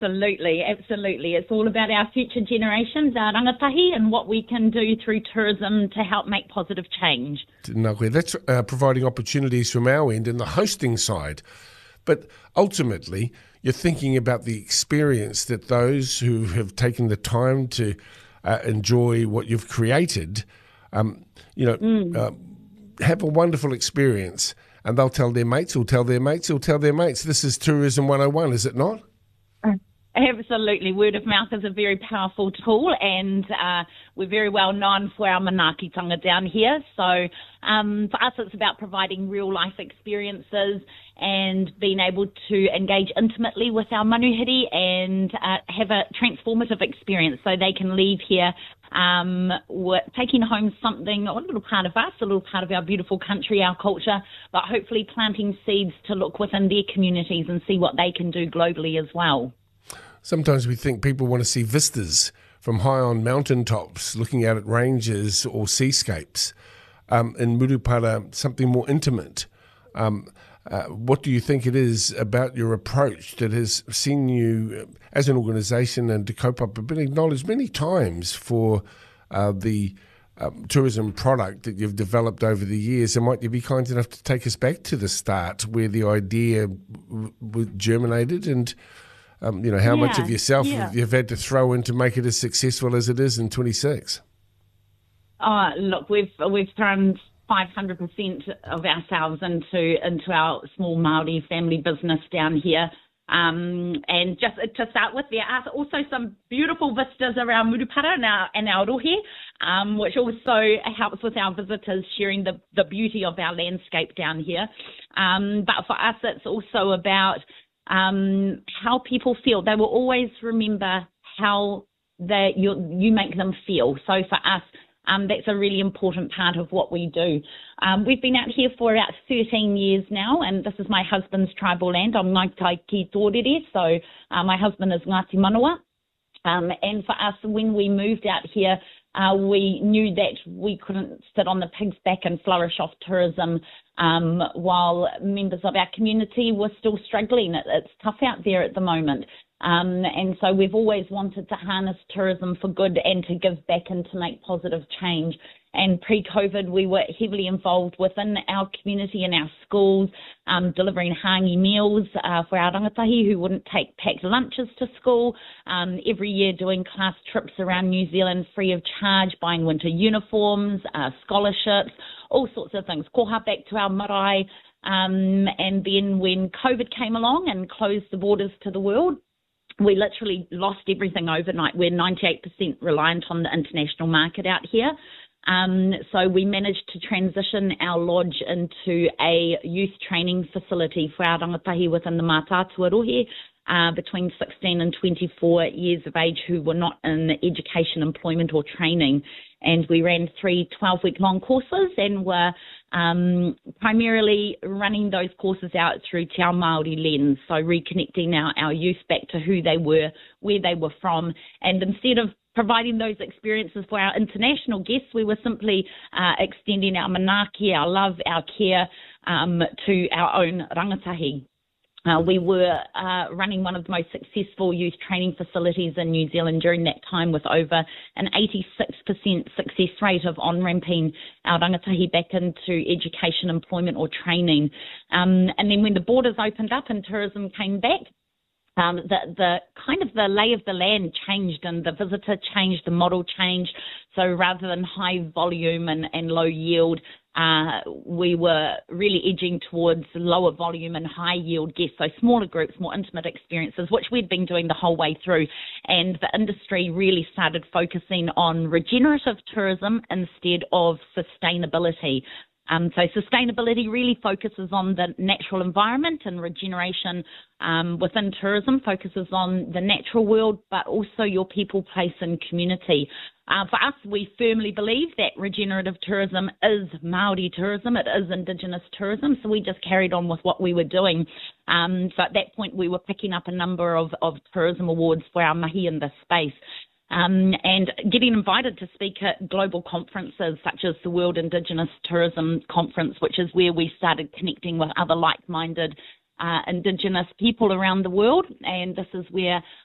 Absolutely, absolutely. It's all about our future generations, our rangatahi, and what we can do through tourism to help make positive change. No, that's providing opportunities from our end in the hosting side. But ultimately, you're thinking about the experience that those who have taken the time to enjoy what you've created, have a wonderful experience, and they'll tell their mates, who'll tell their mates, who'll tell their mates. This is Tourism 101, is it not? Absolutely. Word of mouth is a very powerful tool, and we're very well known for our manaakitanga down here. So for us, it's about providing real life experiences and being able to engage intimately with our manuhiri and have a transformative experience so they can leave here taking home something, a little part of us, a little part of our beautiful country, our culture, but hopefully planting seeds to look within their communities and see what they can do globally as well. Sometimes we think people want to see vistas from high on mountaintops, looking out at ranges or seascapes. In Murupara, something more intimate. What do you think it is about your approach that has seen you as an organisation and Te Kaupapa been acknowledged many times for the tourism product that you've developed over the years? And might you be kind enough to take us back to the start where the idea germinated and how much of yourself you've had to throw in to make it as successful as it is in 26? Look, we've thrown 500% of ourselves into our small Māori family business down here. And just to start with, there are also some beautiful vistas around Murupara and our rohe, which also helps with our visitors sharing the beauty of our landscape down here. But for us, it's also about how people feel. They will always remember how you make them feel. So for us, that's a really important part of what we do. We've been out here for about 13 years now, and this is my husband's tribal land. I'm Ngaitai ki Tōrere, so my husband is Ngāti Manawa. And for us, when we moved out here, we knew that we couldn't sit on the pig's back and flourish off tourism while members of our community were still struggling. It's tough out there at the moment. And so we've always wanted to harness tourism for good and to give back and to make positive change. And pre-COVID, we were heavily involved within our community and our schools, delivering hangi meals for our rangatahi who wouldn't take packed lunches to school. Every year doing class trips around New Zealand free of charge, buying winter uniforms, scholarships, all sorts of things. Koha back to our marae. And then when COVID came along and closed the borders to the world, we literally lost everything overnight. We're 98% reliant on the international market out here. So we managed to transition our lodge into a youth training facility for our rangatahi within the Mātātua rohe, between 16 and 24 years of age who were not in education, employment or training. And we ran 3 12-week-long courses and were primarily running those courses out through Te Ao Māori lens, so reconnecting our youth back to who they were, where they were from, and instead of providing those experiences for our international guests, we were simply extending our manaaki, our love, our care to our own rangatahi. We were running one of the most successful youth training facilities in New Zealand during that time, with over an 86% success rate of on-ramping our rangatahi back into education, employment or training. And then when the borders opened up and tourism came back, the kind of the lay of the land changed and the visitor changed, the model changed. So rather than high volume and low yield, we were really edging towards lower volume and high yield guests, so smaller groups, more intimate experiences, which we'd been doing the whole way through. And the industry really started focusing on regenerative tourism instead of sustainability. So sustainability really focuses on the natural environment, and regeneration within tourism focuses on the natural world, but also your people, place and community. For us, we firmly believe that regenerative tourism is Māori tourism, it is Indigenous tourism, so we just carried on with what we were doing. So at that point, we were picking up a number of tourism awards for our mahi in this space. And getting invited to speak at global conferences such as the World Indigenous Tourism Conference, which is where we started connecting with other like-minded Indigenous people around the world. And this is where